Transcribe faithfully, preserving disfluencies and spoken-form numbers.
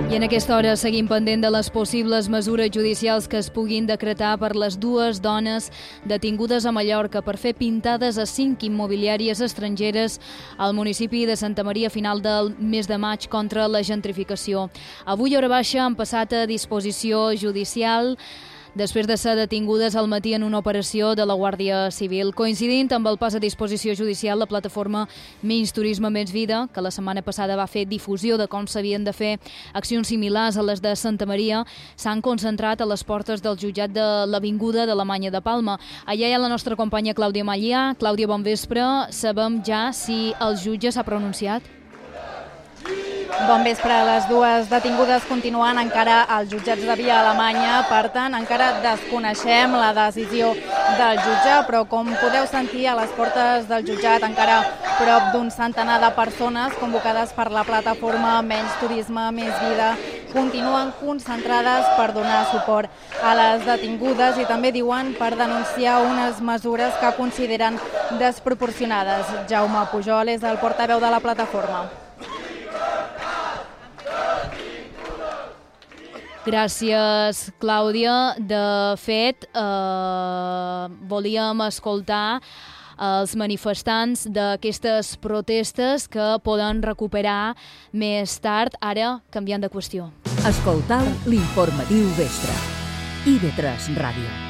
I en aquesta hora seguim pendent de les possibles mesures judicials que es puguin decretar per les dues dones detingudes a Mallorca per fer pintades a cinc immobiliàries estrangeres al municipi de Santa Maria a final del mes de maig contra la gentrificació. Avui, hora baixa, han passat a disposició judicial després de ser detingudes al matí en una operació de la Guàrdia Civil. Coincidint amb el pas a disposició judicial, la plataforma Menys Turisme, Més Vida, que la setmana passada va fer difusió de com s'havien de fer accions similars a les de Santa Maria, s'han concentrat a les portes del jutjat de l'Avinguda de l'Alemanya de Palma. Allà hi ha la nostra companya Clàudia Malià. Clàudia, bon vespre. Sabem ja si el jutge s'ha pronunciat? Bon vespre. Les dues detingudes continuen encara als jutjats de Via Alemanya, per tant, encara desconeixem la decisió del jutge, però com podeu sentir, a les portes del jutjat encara prop d'un centenar de persones convocades per la plataforma Menys Turisme, Més Vida continuen concentrades per donar suport a les detingudes i també diuen per denunciar unes mesures que consideren desproporcionades. Jaume Pujol és el portaveu de la plataforma. Gràcies, Clàudia. De fet, eh, volíem escoltar els manifestants d'aquestes protestes que poden recuperar més tard, ara canviant de qüestió. Escoltau l'informatiu vespre. I V tres Ràdio.